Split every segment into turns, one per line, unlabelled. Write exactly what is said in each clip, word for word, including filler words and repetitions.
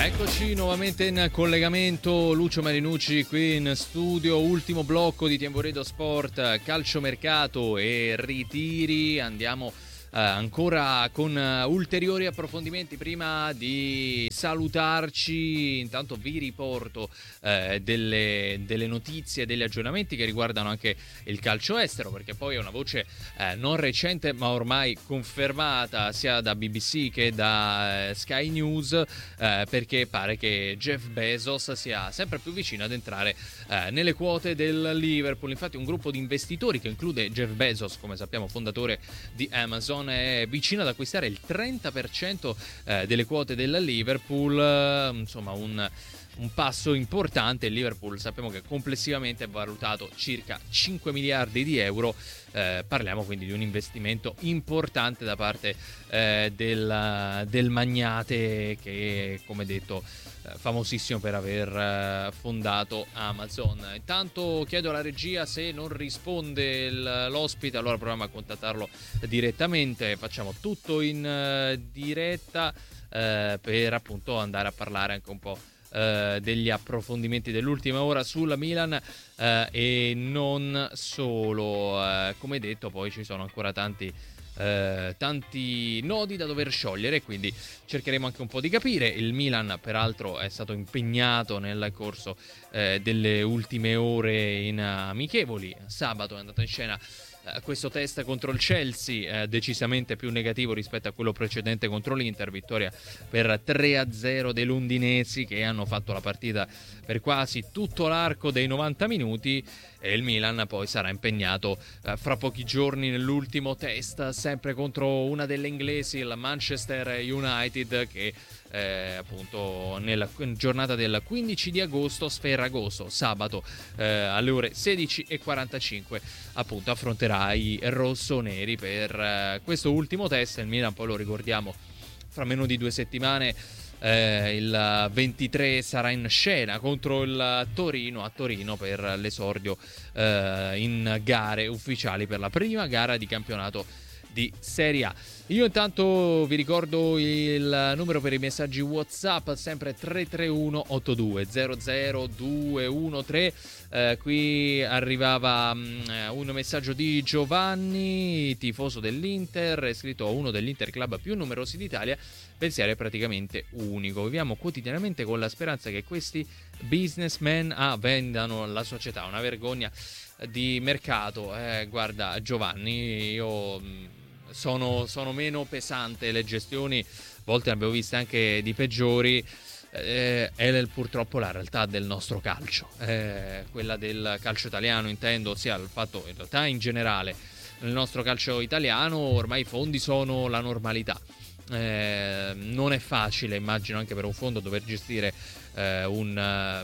Eccoci nuovamente in collegamento, Lucio Marinucci qui in studio, ultimo blocco di Temporedo Sport, calciomercato e ritiri. Andiamo eh, ancora con uh, ulteriori approfondimenti. Prima di salutarci, intanto vi riporto eh, delle, delle notizie, degli aggiornamenti che riguardano anche il calcio estero, perché poi è una voce eh, non recente ma ormai confermata sia da B B C che da eh, Sky News, eh, perché pare che Jeff Bezos sia sempre più vicino ad entrare eh, nelle quote del Liverpool. Infatti un gruppo di investitori che include Jeff Bezos, come sappiamo fondatore di Amazon, è vicino ad acquistare il trenta per cento eh, delle quote del Liverpool, eh, insomma un Un passo importante. Il Liverpool sappiamo che complessivamente è valutato circa cinque miliardi di euro, eh, parliamo quindi di un investimento importante da parte eh, del, del magnate che, come detto, eh, famosissimo per aver eh, fondato Amazon. Intanto chiedo alla regia se non risponde il, l'ospite, allora proviamo a contattarlo direttamente, facciamo tutto in uh, diretta eh, per appunto andare a parlare anche un po' Uh, degli approfondimenti dell'ultima ora sulla Milan uh, e non solo. Uh, come detto, poi ci sono ancora tanti uh, tanti nodi da dover sciogliere, quindi cercheremo anche un po' di capire. Il Milan peraltro è stato impegnato nel corso uh, delle ultime ore in amichevoli. Sabato è andato in scena questo test contro il Chelsea, eh, decisamente più negativo rispetto a quello precedente contro l'Inter, vittoria per tre a zero dei londinesi che hanno fatto la partita per quasi tutto l'arco dei novanta minuti, e il Milan poi sarà impegnato eh, fra pochi giorni nell'ultimo test sempre contro una delle inglesi, il Manchester United, che Eh, appunto nella giornata del quindici di agosto, Sferragosto, sabato eh, alle ore sedici e quarantacinque appunto affronterà i rossoneri per eh, questo ultimo test. Il Milan, poi lo ricordiamo, fra meno di due settimane eh, il ventitré sarà in scena contro il Torino a Torino per l'esordio eh, in gare ufficiali per la prima gara di campionato di Serie A. Io intanto vi ricordo il numero per i messaggi WhatsApp, sempre tre tre uno otto due zero zero due uno tre. Eh, qui arrivava um, un messaggio di Giovanni, tifoso dell'Inter, è scritto a uno dell'Inter club più numerosi d'Italia, pensiero è praticamente unico. Viviamo quotidianamente con la speranza che questi businessmen ah, vendano la società, una vergogna di mercato. Eh, guarda Giovanni, io sono, sono meno pesante le gestioni, a volte ne abbiamo viste anche di peggiori, eh, è purtroppo la realtà del nostro calcio, eh, quella del calcio italiano intendo, ossia il fatto in realtà in generale nel nostro calcio italiano ormai i fondi sono la normalità. Eh, non è facile, immagino anche per un fondo, dover gestire eh, un,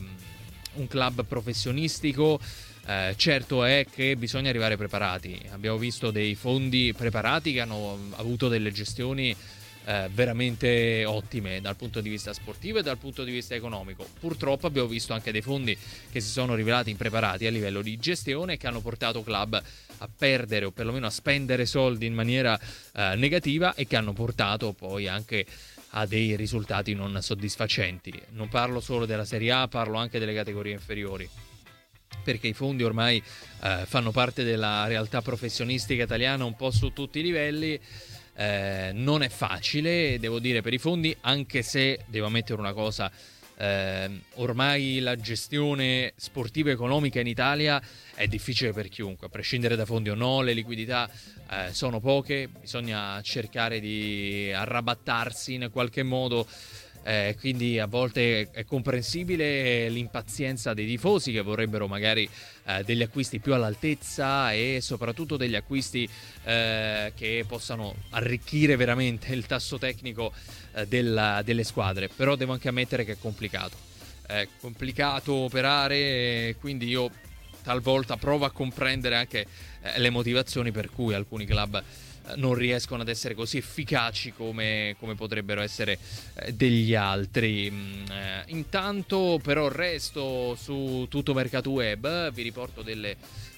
uh, un club professionistico. Eh, certo è che bisogna arrivare preparati. Abbiamo visto dei fondi preparati che hanno avuto delle gestioni eh, veramente ottime dal punto di vista sportivo e dal punto di vista economico. Purtroppo abbiamo visto anche dei fondi che si sono rivelati impreparati a livello di gestione e che hanno portato club a perdere o perlomeno a spendere soldi in maniera eh, negativa, e che hanno portato poi anche a dei risultati non soddisfacenti. Non parlo solo della Serie A, parlo anche delle categorie inferiori, perché i fondi ormai eh, fanno parte della realtà professionistica italiana un po' su tutti i livelli. Eh, non è facile, devo dire, per i fondi, anche se devo ammettere una cosa, eh, ormai la gestione sportiva economica in Italia è difficile per chiunque, a prescindere da fondi o no, le liquidità eh, sono poche, bisogna cercare di arrabattarsi in qualche modo. Eh, quindi a volte è comprensibile l'impazienza dei tifosi che vorrebbero magari eh, degli acquisti più all'altezza e soprattutto degli acquisti eh, che possano arricchire veramente il tasso tecnico eh, della, delle squadre. Però devo anche ammettere che è complicato, è complicato operare, quindi io talvolta provo a comprendere anche eh, le motivazioni per cui alcuni club non riescono ad essere così efficaci come, come potrebbero essere eh, degli altri. Eh, intanto però resto su tutto Mercato Web, vi riporto delle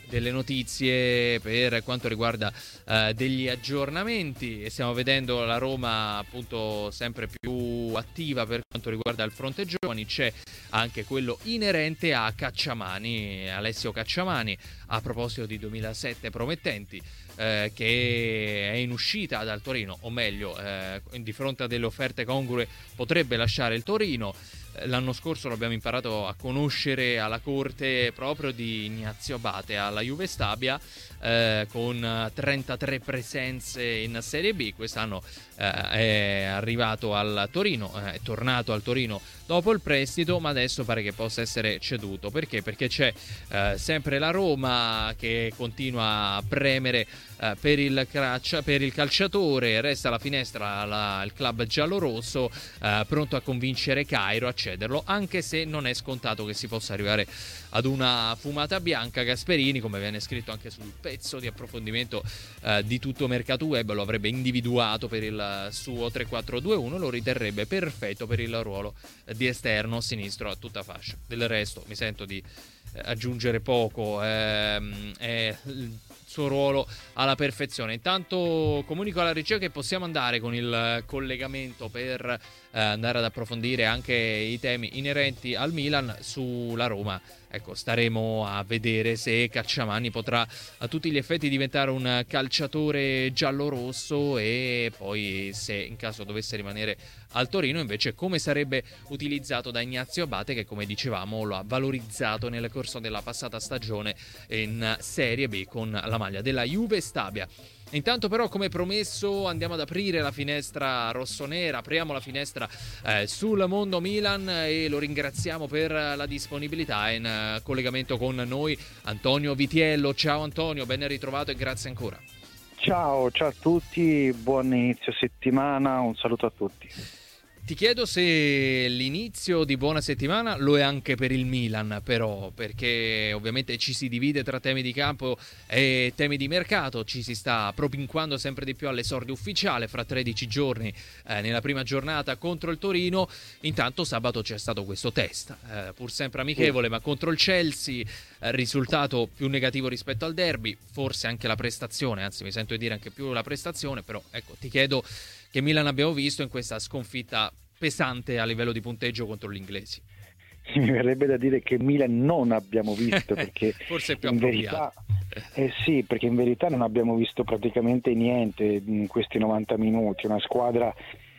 delle notizie per quanto riguarda eh, degli aggiornamenti, e stiamo vedendo la Roma appunto sempre più attiva per quanto riguarda il fronte giovani. C'è anche quello inerente a Cacciamani, Alessio Cacciamani, a proposito di duemilasette promettenti, eh, che è in uscita dal Torino, o meglio eh, di fronte a delle offerte congrue potrebbe lasciare il Torino. L'anno scorso l'abbiamo imparato a conoscere alla corte proprio di Ignazio Abate alla Juve Stabia, eh, con trentatré presenze in Serie B. Quest'anno eh, è arrivato al Torino, eh, è tornato al Torino dopo il prestito, ma adesso pare che possa essere ceduto. Perché? Perché c'è eh, sempre la Roma che continua a premere eh, per, il craccia, per il calciatore. Resta alla finestra la, il club giallorosso, eh, pronto a convincere Cairo a cederlo, anche se non è scontato che si possa arrivare ad una fumata bianca. Gasperini, come viene scritto anche sul pezzo di approfondimento eh, di Tutto Mercato Web, lo avrebbe individuato per il suo tre quattro due uno, lo riterrebbe perfetto per il ruolo di esterno sinistro a tutta fascia. Del resto mi sento di eh, aggiungere poco, ehm, è il suo ruolo alla perfezione. Intanto comunico alla regia che possiamo andare con il collegamento per eh, andare ad approfondire anche i temi inerenti al Milan. Sulla Roma, ecco, staremo a vedere se Cacciamani potrà a tutti gli effetti diventare un calciatore giallorosso, e poi se in caso dovesse rimanere al Torino invece come sarebbe utilizzato da Ignazio Abate, che come dicevamo lo ha valorizzato nel corso della passata stagione in Serie B con la maglia della Juve Stabia. Intanto però, come promesso, andiamo ad aprire la finestra rossonera, apriamo la finestra eh, sul mondo Milan, e lo ringraziamo per la disponibilità. In uh, collegamento con noi Antonio Vitiello. Ciao Antonio, ben ritrovato e grazie ancora.
Ciao, ciao a tutti, buon inizio settimana, un saluto a tutti.
Ti chiedo se l'inizio di buona settimana lo è anche per il Milan, però, perché ovviamente ci si divide tra temi di campo e temi di mercato, ci si sta propinquando sempre di più all'esordio ufficiale fra tredici giorni eh, nella prima giornata contro il Torino. Intanto sabato c'è stato questo test, eh, pur sempre amichevole, sì, ma contro il Chelsea, eh, risultato più negativo rispetto al derby, forse anche la prestazione, anzi mi sento di dire anche più la prestazione, però ecco, ti chiedo che Milan abbiamo visto in questa sconfitta pesante a livello di punteggio contro gli inglesi.
Mi verrebbe da dire che Milan non abbiamo visto, perché
forse è più
in
appropriato.
Verità, eh sì, perché in verità non abbiamo visto praticamente niente in questi novanta minuti. Una squadra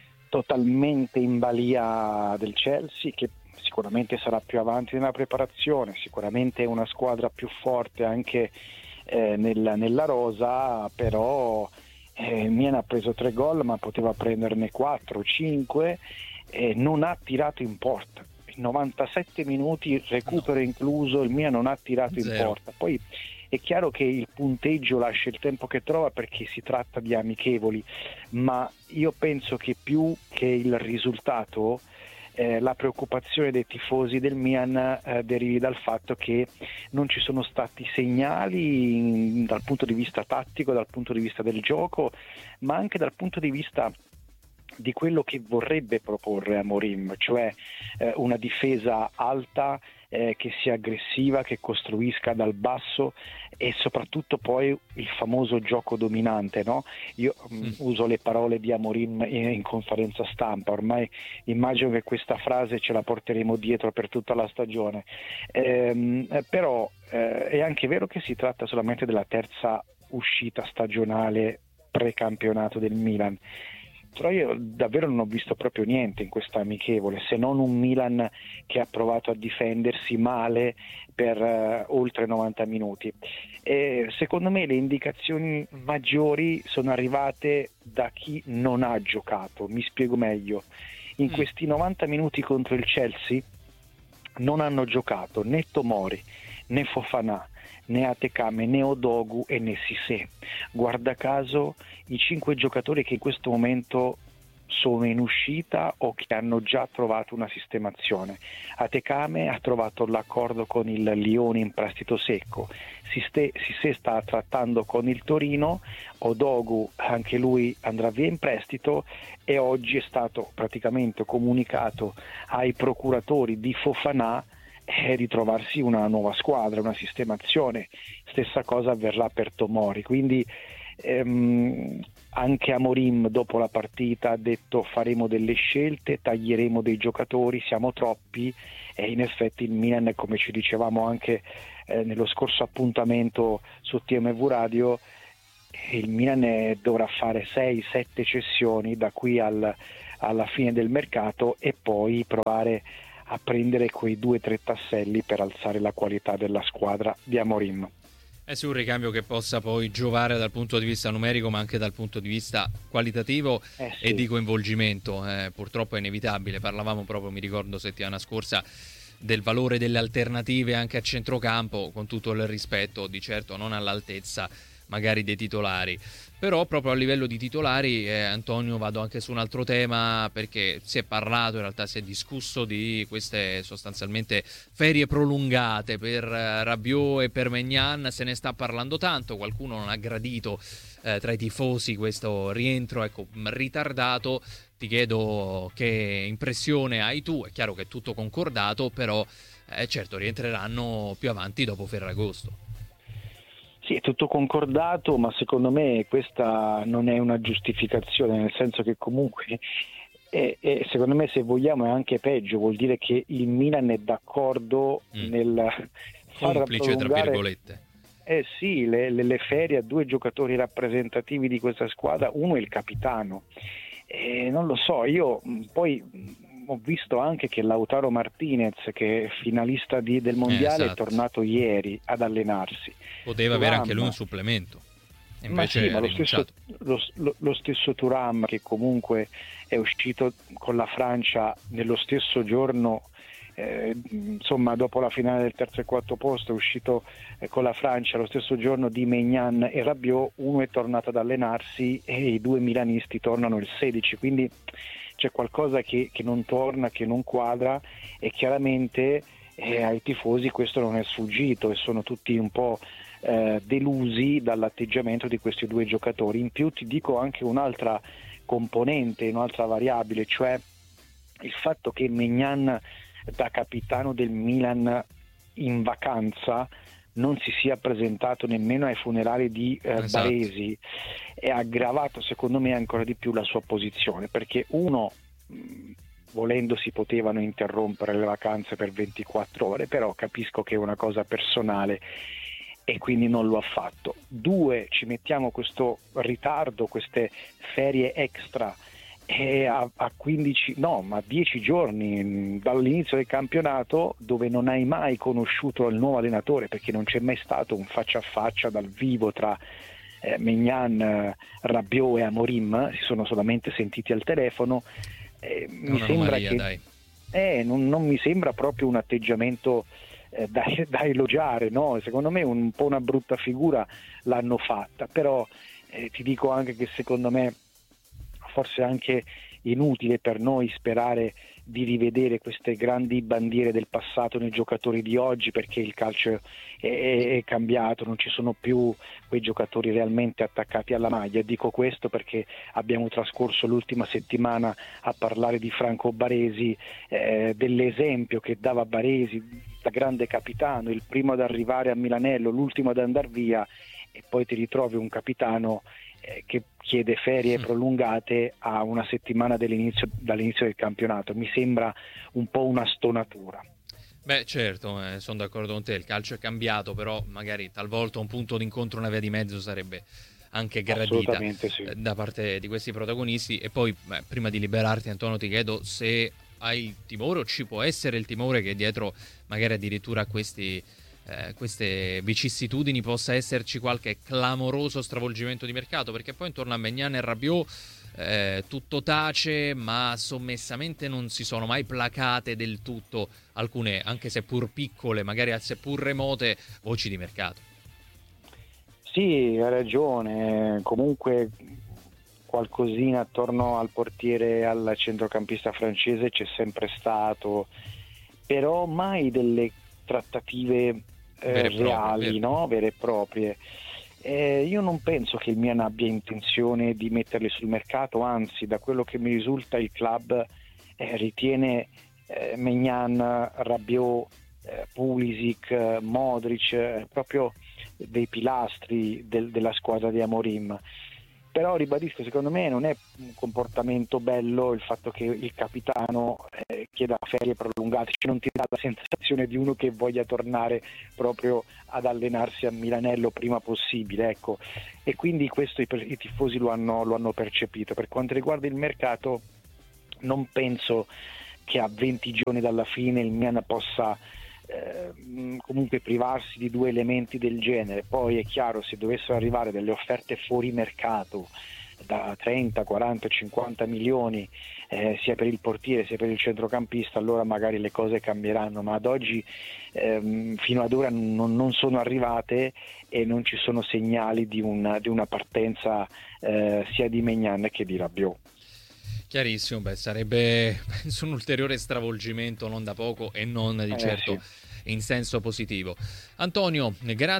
totalmente in balia del Chelsea, che sicuramente sarà più avanti nella preparazione, sicuramente è una squadra più forte anche eh, nella, nella rosa, però Eh, Milan ha preso tre gol, ma poteva prenderne quattro, cinque, e non ha tirato in porta. In novantasette minuti, recupero no. incluso, il Milan non ha tirato Zero. in porta. Poi è chiaro che il punteggio lascia il tempo che trova, perché si tratta di amichevoli, ma io penso che più che il risultato Eh, la preoccupazione dei tifosi del Milan eh, derivi dal fatto che non ci sono stati segnali in, dal punto di vista tattico, dal punto di vista del gioco, ma anche dal punto di vista di quello che vorrebbe proporre Amorim, cioè eh, una difesa alta, eh, che sia aggressiva, che costruisca dal basso, e soprattutto poi il famoso gioco dominante, no? Io mm. mh, uso le parole di Amorim in, in conferenza stampa, ormai immagino che questa frase ce la porteremo dietro per tutta la stagione, ehm, eh, però eh, è anche vero che si tratta solamente della terza uscita stagionale pre-campionato del Milan. Però io davvero non ho visto proprio niente in questa amichevole, se non un Milan che ha provato a difendersi male per uh, oltre novanta minuti. E secondo me le indicazioni maggiori sono arrivate da chi non ha giocato. Mi spiego meglio. In mm. questi novanta minuti contro il Chelsea non hanno giocato né Tomori, né Fofana, né Atekame, né Odogu e né Cissé. Guarda caso i cinque giocatori che in questo momento sono in uscita o che hanno già trovato una sistemazione. Atekame ha trovato l'accordo con il Lione in prestito secco, Cissé sta trattando con il Torino, Odogu anche lui andrà via in prestito, e oggi è stato praticamente comunicato ai procuratori di Fofana eh, di trovarsi una nuova squadra, una sistemazione. Stessa cosa avverrà per Tomori, quindi ehm, anche Amorim dopo la partita ha detto faremo delle scelte, taglieremo dei giocatori, siamo troppi, e in effetti il Milan, come ci dicevamo anche eh, nello scorso appuntamento su T M V Radio, il Milan eh, dovrà fare sei sette cessioni da qui al, alla fine del mercato e poi provare a prendere quei due o tre tasselli per alzare la qualità della squadra di Amorim.
È sì un ricambio che possa poi giovare dal punto di vista numerico, ma anche dal punto di vista qualitativo
eh sì.
e di coinvolgimento. Eh, purtroppo è inevitabile. Parlavamo proprio, mi ricordo, settimana scorsa, del valore delle alternative anche a centrocampo, con tutto il rispetto, di certo non all'altezza magari dei titolari. Però proprio a livello di titolari, eh, Antonio, vado anche su un altro tema, perché si è parlato, in realtà si è discusso di queste sostanzialmente ferie prolungate per eh, Rabiot e per Maignan. Se ne sta parlando tanto, qualcuno non ha gradito eh, tra i tifosi questo rientro, ecco, ritardato. Ti chiedo che impressione hai tu. È chiaro che è tutto concordato, però eh, certo rientreranno più avanti dopo Ferragosto.
Sì, è tutto concordato, ma secondo me questa non è una giustificazione, nel senso che comunque è, è, secondo me, se vogliamo, è anche peggio, vuol dire che il Milan è d'accordo mm. nel far
complice, tra virgolette.
Eh sì, le, le, le ferie a due giocatori rappresentativi di questa squadra, uno è il capitano. Eh, non lo so, io poi ho visto anche che Lautaro Martinez, che è finalista di, del mondiale, eh, esatto. è tornato ieri ad allenarsi.
Poteva Thuram, avere anche lui un supplemento, invece
ma sì,
ha
ma lo stesso, lo, lo, lo stesso Thuram, che comunque è uscito con la Francia nello stesso giorno, eh, insomma dopo la finale del terzo e quarto posto, è uscito eh, con la Francia lo stesso giorno di Maignan e Rabiot. Uno è tornato ad allenarsi e i due milanisti tornano il sedici, quindi c'è qualcosa che, che non torna, che non quadra, e chiaramente eh, ai tifosi questo non è sfuggito e sono tutti un po' eh, delusi dall'atteggiamento di questi due giocatori. In più ti dico anche un'altra componente, un'altra variabile, cioè il fatto che Maignan, da capitano del Milan in vacanza, non si sia presentato nemmeno ai funerali di eh, esatto. Baresi, è aggravato secondo me ancora di più la sua posizione, perché uno, mh, volendo si potevano interrompere le vacanze per ventiquattro ore, però capisco che è una cosa personale e quindi non lo ha fatto. Due, ci mettiamo questo ritardo, queste ferie extra e a, a quindici, no, ma dieci giorni dall'inizio del campionato, dove non hai mai conosciuto il nuovo allenatore, perché non c'è mai stato un faccia a faccia dal vivo tra eh, Maignan, Rabiot e Amorim, si sono solamente sentiti al telefono. Eh, mi sembra che dai. Eh, non, non mi sembra proprio un atteggiamento eh, da, da elogiare, no? Secondo me un po' una brutta figura l'hanno fatta, però eh, ti dico anche che secondo me forse anche inutile per noi sperare di rivedere queste grandi bandiere del passato nei giocatori di oggi, perché il calcio è, è cambiato, non ci sono più quei giocatori realmente attaccati alla maglia. Dico questo perché abbiamo trascorso l'ultima settimana a parlare di Franco Baresi, eh, dell'esempio che dava Baresi da grande capitano, il primo ad arrivare a Milanello, l'ultimo ad andar via, e poi ti ritrovi un capitano eh, che chiede ferie sì. prolungate a una settimana dall'inizio, dall'inizio del campionato. Mi sembra un po' una stonatura.
Beh, certo, eh, sono d'accordo con te, il calcio è cambiato, però magari talvolta un punto d'incontro, una via di mezzo sarebbe anche gradita
sì.
eh, da parte di questi protagonisti. E poi, beh, prima di liberarti, Antonio, ti chiedo se hai il timore, o ci può essere il timore, che dietro magari addirittura a questi Eh, queste vicissitudini possa esserci qualche clamoroso stravolgimento di mercato, perché poi intorno a Maignan e Rabiot eh, tutto tace, ma sommessamente non si sono mai placate del tutto alcune, anche seppur piccole, magari seppur remote, voci di mercato.
Sì, hai ragione, comunque qualcosina attorno al portiere, al centrocampista francese c'è sempre stato, però mai delle trattative eh,
vere
reali,
proprie,
no? vere e proprie. Eh, io non penso che il Milan abbia intenzione di metterli sul mercato, anzi, da quello che mi risulta il club eh, ritiene eh, Maignan, Rabiot eh, Pulisic, Modric, eh, proprio dei pilastri del, della squadra di Amorim. Però ribadisco, secondo me non è un comportamento bello il fatto che il capitano eh, chieda ferie prolungate, cioè non ti dà la sensazione di uno che voglia tornare proprio ad allenarsi a Milanello prima possibile, ecco. E quindi questo i, i tifosi lo hanno, lo hanno percepito. Per quanto riguarda il mercato, non penso che a venti giorni dalla fine il Milan possa eh, comunque privarsi di due elementi del genere. Poi è chiaro, se dovessero arrivare delle offerte fuori mercato da trenta, quaranta, cinquanta milioni eh, sia per il portiere sia per il centrocampista, allora magari le cose cambieranno, ma ad oggi ehm, fino ad ora non, non sono arrivate e non ci sono segnali di una, di una partenza eh, sia di Maignan che di Rabiot.
Chiarissimo, beh, sarebbe penso un ulteriore stravolgimento non da poco e non di certo
eh, sì.
in senso positivo. Antonio,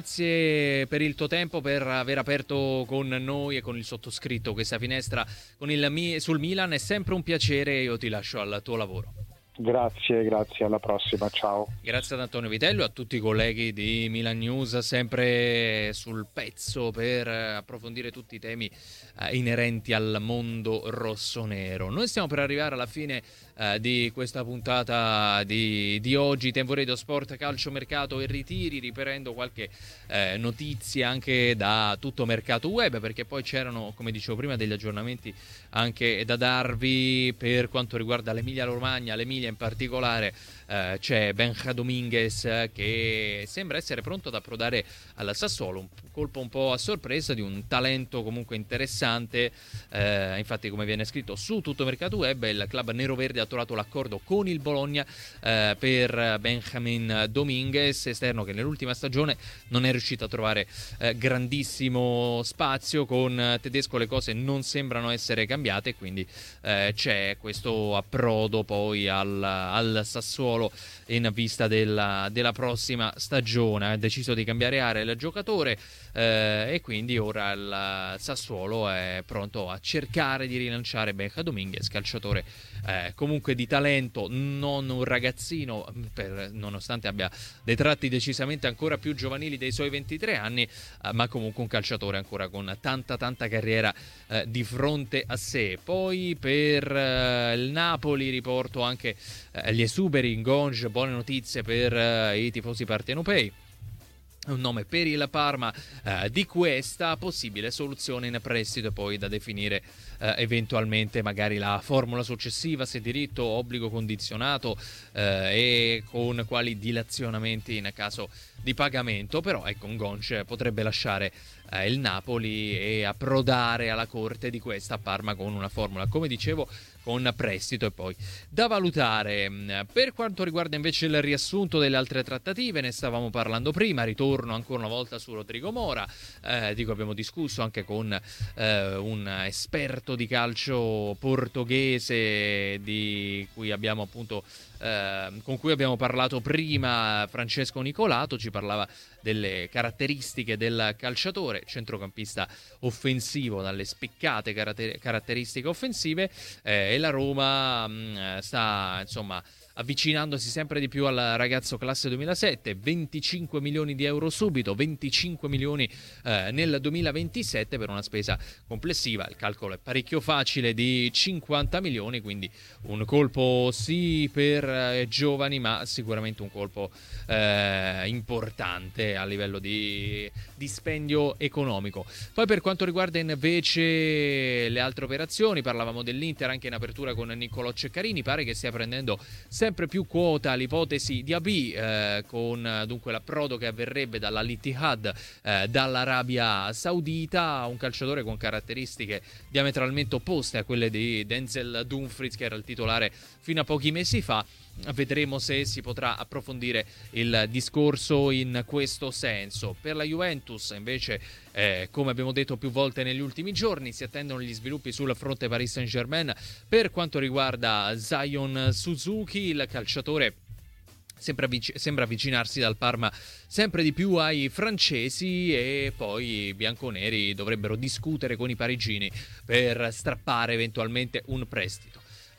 grazie per il tuo tempo, per aver aperto con noi e con il sottoscritto questa finestra con il, sul Milan, è sempre un piacere, io ti lascio al tuo lavoro.
Grazie, grazie, alla prossima, ciao.
Grazie ad Antonio Vitello e a tutti i colleghi di Milan News, sempre sul pezzo per approfondire tutti i temi eh, inerenti al mondo rossonero. Noi stiamo per arrivare alla fine eh, di questa puntata di, di oggi, Tempo Radio Sport, calciomercato e ritiri, riprendo qualche eh, notizia anche da tutto mercato web, perché poi c'erano, come dicevo prima, degli aggiornamenti anche da darvi per quanto riguarda l'Emilia Romagna, l'Emilia in particolare. Uh, c'è Benja Dominguez che sembra essere pronto ad approdare al Sassuolo, un colpo un po' a sorpresa di un talento comunque interessante. Uh, infatti, come viene scritto su tutto mercato web, il club neroverde ha trovato l'accordo con il Bologna uh, per Benjamin Dominguez, esterno che nell'ultima stagione non è riuscito a trovare uh, grandissimo spazio. Con tedesco le cose non sembrano essere cambiate, quindi uh, c'è questo approdo poi al, al Sassuolo in vista della, della prossima stagione. Ha deciso di cambiare area il giocatore eh, e quindi ora il Sassuolo è pronto a cercare di rilanciare Benja Dominguez, calciatore eh, comunque di talento, non un ragazzino, per, nonostante abbia dei tratti decisamente ancora più giovanili dei suoi ventitré anni, eh, ma comunque un calciatore ancora con tanta tanta carriera eh, di fronte a sé. Poi per eh, il Napoli riporto anche eh, gli esuberi in Gonge, buone notizie per uh, i tifosi partenopei. Un nome per il Parma uh, di questa possibile soluzione in prestito e poi da definire uh, eventualmente magari la formula successiva, se diritto, obbligo condizionato uh, e con quali dilazionamenti in caso di pagamento. Però ecco, un Gonce potrebbe lasciare uh, il Napoli e approdare alla corte di questa Parma con una formula, come dicevo, con prestito e poi da valutare. Per quanto riguarda invece il riassunto delle altre trattative, ne stavamo parlando prima, ritorno ancora una volta su Rodrigo Mora, eh, dico abbiamo discusso anche con eh, un esperto di calcio portoghese di cui abbiamo appunto eh, con cui abbiamo parlato prima, Francesco Nicolato, ci parlava delle caratteristiche del calciatore, centrocampista offensivo dalle spiccate caratter- caratteristiche offensive, eh, e la Roma mh, sta insomma avvicinandosi sempre di più al ragazzo classe duemilasette, venticinque milioni di euro subito, venticinque milioni eh, nel duemilaventisette per una spesa complessiva, il calcolo è parecchio facile, di cinquanta milioni, quindi un colpo sì per eh, giovani, ma sicuramente un colpo eh, importante a livello di dispendio economico. Poi per quanto riguarda invece le altre operazioni, parlavamo dell'Inter anche in apertura con Niccolò Ceccarini, pare che stia prendendo sempre più quota l'ipotesi di A B, eh, con dunque l'approdo che avverrebbe dalla Al-Ittihad, eh, dall'Arabia Saudita, un calciatore con caratteristiche diametralmente opposte a quelle di Denzel Dumfries, che era il titolare fino a pochi mesi fa. Vedremo se si potrà approfondire il discorso in questo senso. Per la Juventus invece, eh, come abbiamo detto più volte negli ultimi giorni, si attendono gli sviluppi sul fronte Paris Saint-Germain per quanto riguarda Zion Suzuki, il calciatore Sembra, avvic- sembra avvicinarsi dal Parma sempre di più ai francesi, e poi i bianconeri dovrebbero discutere con i parigini per strappare eventualmente un prestito.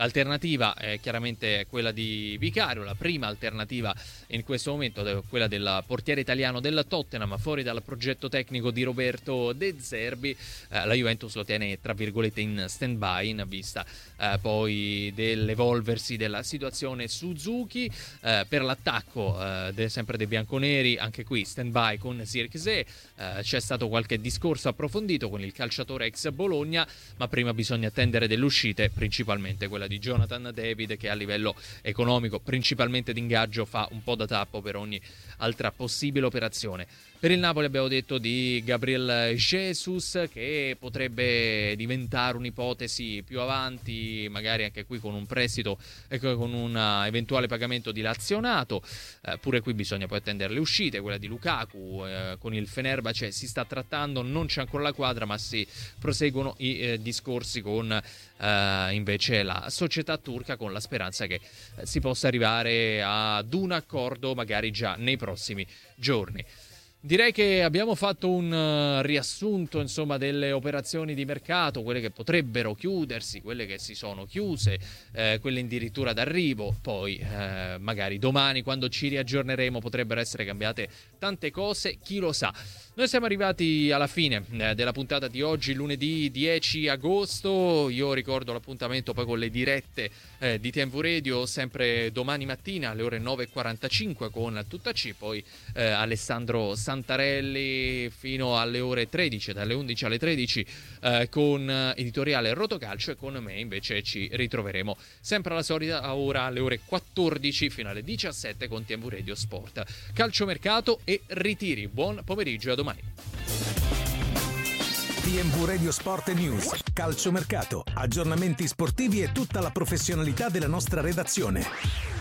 L'alternativa è chiaramente quella di Vicario, la prima alternativa in questo momento è quella del portiere italiano del Tottenham, fuori dal progetto tecnico di Roberto De Zerbi. Eh, la Juventus lo tiene tra virgolette in stand-by in vista eh, poi dell'evolversi della situazione Suzuki. Eh, per l'attacco eh, de, sempre dei bianconeri, anche qui stand-by con Zirkzee. Eh, c'è stato qualche discorso approfondito con il calciatore ex Bologna, ma prima bisogna attendere delle uscite, principalmente quella di Jonathan David, che a livello economico, principalmente d'ingaggio, fa un po' da tappo per ogni altra possibile operazione. Per il Napoli abbiamo detto di Gabriel Jesus, che potrebbe diventare un'ipotesi più avanti, magari anche qui con un prestito e con un eventuale pagamento dilazionato. Eh, pure qui bisogna poi attendere le uscite, quella di Lukaku eh, con il Fenerbahce si sta trattando, non c'è ancora la quadra, ma si proseguono i eh, discorsi con eh, invece la società turca, con la speranza che eh, si possa arrivare ad un accordo magari già nei prossimi giorni. Direi che abbiamo fatto un uh, riassunto, insomma, delle operazioni di mercato, quelle che potrebbero chiudersi, quelle che si sono chiuse, eh, quelle addirittura d'arrivo. Poi eh, magari domani, quando ci riaggiorneremo, potrebbero essere cambiate tante cose, chi lo sa. Noi siamo arrivati alla fine eh, della puntata di oggi, lunedì dieci agosto. Io ricordo l'appuntamento poi con le dirette eh, di T V Radio, sempre domani mattina alle ore nove e quarantacinque con Tuttaci, poi eh, Alessandro Santarelli fino alle ore tredici, dalle undici alle tredici eh, con editoriale Rotocalcio, e con me invece ci ritroveremo sempre alla solita ora alle ore quattordici fino alle diciassette con T V Radio Sport, calciomercato e ritiri. Buon pomeriggio e a domani.
T V Radio Sport News, calciomercato, aggiornamenti sportivi e tutta la professionalità della nostra redazione.